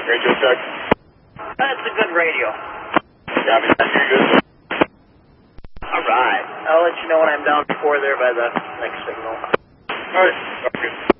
Radio check. That's a good radio. Copy, I hear you. Alright. I'll let you know when I'm down before there by the next signal. Alright, okay.